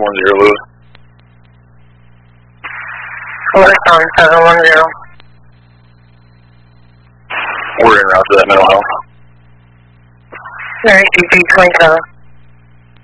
710 Lewis. Lewis on 710. We're en route to that mental health. Alright, DP 27.